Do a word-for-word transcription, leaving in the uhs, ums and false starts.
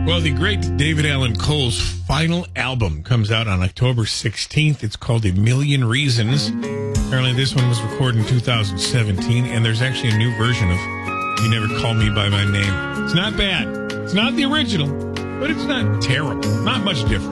Well, the great David Allan Coe's final album comes out on October sixteenth. It's called A Million Reasons. Apparently this one was recorded in two thousand seventeen, and there's actually a new version of You Never Call Me By My Name. It's not bad. It's not the original, but it's not terrible. Not much different.